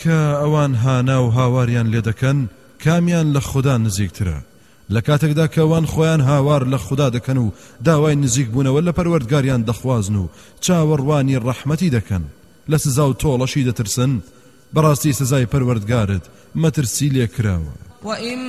کە ئەوان هانا و هاواریان لێ دەکەن کامیان لە خوددا نزیکترە لە کاتێکدا کە ئەوان خۆیان هاوار لە خوددا دەکەن و داوای نزیک بوونەوە لە پەروەردگاریان دەخوازن و چاوەڕوانی ڕەحمەتی دەکەن لە سزا و تۆڵەشی دەترسن بەڕاستی سزای پەروەردگارت مەترسی لێکراوە